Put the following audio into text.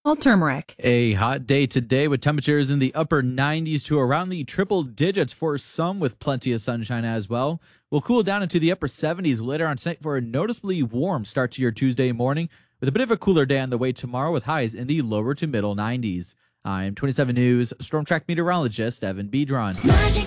All turmeric. A hot day today with temperatures in the upper 90s to around the triple digits for some, with plenty of sunshine as well. We'll cool down into the upper 70s later on tonight for a noticeably warm start to your Tuesday morning, with a bit of a cooler day on the way tomorrow with highs in the lower to middle 90s. I'm 27 News Storm Track meteorologist Evan Bedron.